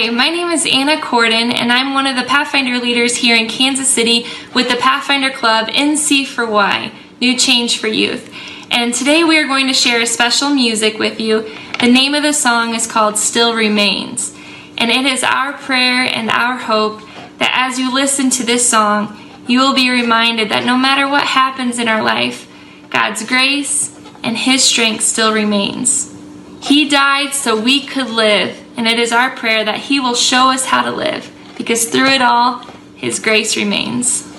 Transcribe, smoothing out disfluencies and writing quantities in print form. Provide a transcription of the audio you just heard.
Hi, my name is Anna Corden, and I'm one of the Pathfinder leaders here in Kansas City with the Pathfinder Club NC4Y, New Change for Youth. And today we are going to share a special music with you. The name of the song is called Still Remains. And it is our prayer and our hope that as you listen to this song, you will be reminded that no matter what happens in our life, God's grace and His strength still remains. He died so we could live, and it is our prayer that He will show us how to live, because through it all, His grace remains.